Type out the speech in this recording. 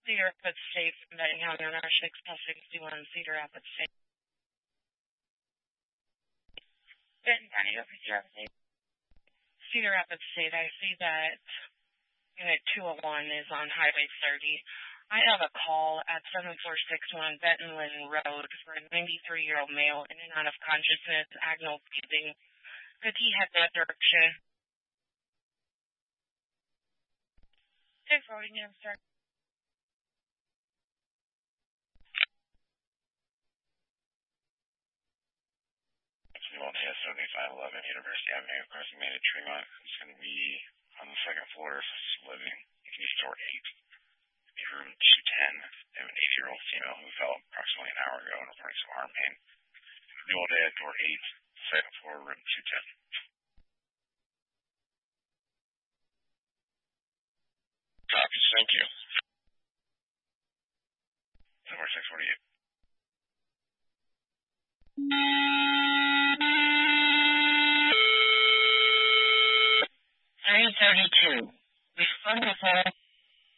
Cedar Rapids State from Benton County on our 6+61 Cedar Rapids State. Benton County, Cedar Rapids. Cedar Rapids State, I see that Unit 201 is on Highway 30. I have a call at 7461 Benton Lynn Road for a 93-year-old male in and out of consciousness, agonal breathing. Could he head that direction? 640, yes, sir. One has 7511 University Avenue, crossing Main at Tremont. It's going to be on the second floor, living. It can be door 8. Be room 210. They have an 80-year-old female who fell approximately an hour ago and reporting some arm pain. New old day at door 8, second floor, room 210. Copy, thank you. 648. 332. Respond to phone.